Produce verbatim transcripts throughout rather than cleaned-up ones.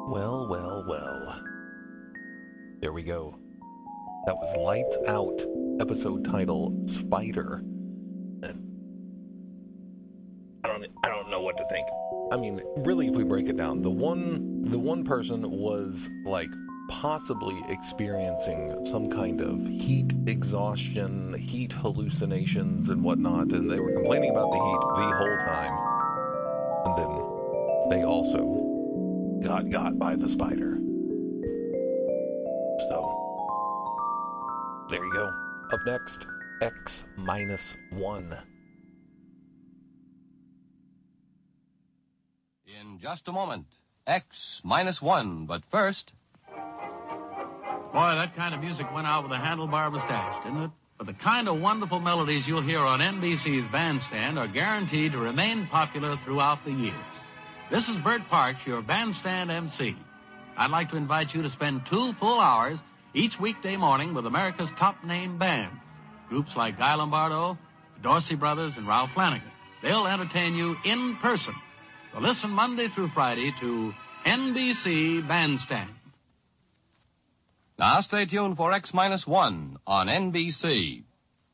Well, well, well. There we go. That was Lights Out, episode title, Spider. And I don't I don't know what to think. I mean, really, if we break it down, the one the one person was like possibly experiencing some kind of heat exhaustion, heat hallucinations and whatnot, and they were complaining about the heat the whole time. And then they also got got by the spider. So, there you go. Up next, X minus one. In just a moment, X minus one, but first... Boy, that kind of music went out with a handlebar mustache, didn't it? But the kind of wonderful melodies you'll hear on N B C's Bandstand are guaranteed to remain popular throughout the years. This is Bert Parks, your Bandstand M C. I'd like to invite you to spend two full hours each weekday morning with America's top-name bands. Groups like Guy Lombardo, the Dorsey Brothers, and Ralph Flanagan. They'll entertain you in person. So listen Monday through Friday to N B C Bandstand. Now stay tuned for X minus one on N B C.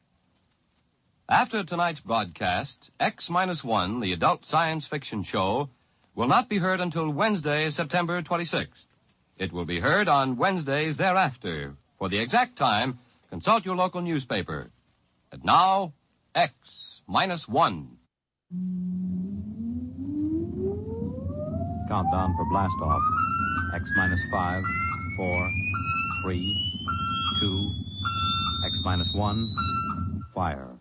After tonight's broadcast, X minus one, the adult science fiction show, will not be heard until Wednesday, September twenty-sixth. It will be heard on Wednesdays thereafter. For the exact time, consult your local newspaper. And now, X minus one. Countdown for blast off. X minus five, four, three, two, X minus one, fire.